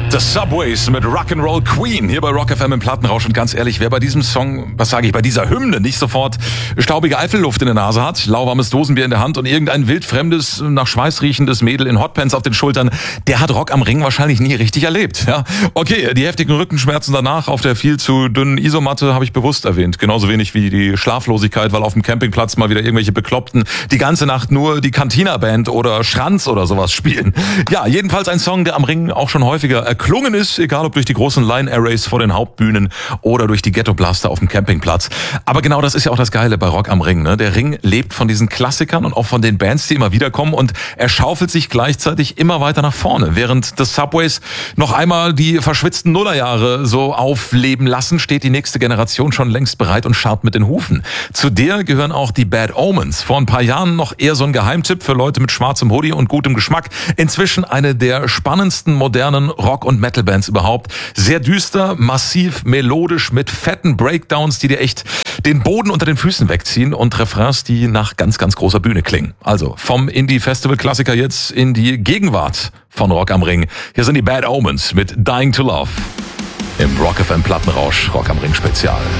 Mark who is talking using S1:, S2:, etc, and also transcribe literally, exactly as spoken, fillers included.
S1: The Subways mit Rock'n'Roll Queen hier bei Rock F M im Plattenrausch. Und ganz ehrlich, wer bei diesem Song, was sage ich, bei dieser Hymne nicht sofort staubige Eifelluft in der Nase hat, lauwarmes Dosenbier in der Hand und irgendein wildfremdes, nach Schweiß riechendes Mädel in Hotpants auf den Schultern, der hat Rock am Ring wahrscheinlich nie richtig erlebt. Ja, okay, die heftigen Rückenschmerzen danach auf der viel zu dünnen Isomatte habe ich bewusst erwähnt. Genauso wenig wie die Schlaflosigkeit, weil auf dem Campingplatz mal wieder irgendwelche Bekloppten die ganze Nacht nur die Cantina-Band oder Schranz oder sowas spielen. Ja, jedenfalls ein Song, der am Ring auch schon häufiger erklungen ist, egal ob durch die großen Line-Arrays vor den Hauptbühnen oder durch die Ghetto-Blaster auf dem Campingplatz. Aber genau das ist ja auch das Geile bei Rock am Ring, ne? Der Ring lebt von diesen Klassikern und auch von den Bands, die immer wieder kommen, und er schaufelt sich gleichzeitig immer weiter nach vorne. Während The Subways noch einmal die verschwitzten Nullerjahre so aufleben lassen, steht die nächste Generation schon längst bereit und scharrt mit den Hufen. Zu der gehören auch die Bad Omens. Vor ein paar Jahren noch eher so ein Geheimtipp für Leute mit schwarzem Hoodie und gutem Geschmack. Inzwischen eine der spannendsten modernen Rock- und Metal-Bands überhaupt. Sehr düster, massiv, melodisch, mit fetten Breakdowns, die dir echt den Boden unter den Füßen wegziehen, und Refrains, die nach ganz, ganz großer Bühne klingen. Also vom Indie-Festival-Klassiker jetzt in die Gegenwart von Rock am Ring. Hier sind die Bad Omens mit Dying to Love im Rock F M Plattenrausch Rock am Ring Spezial.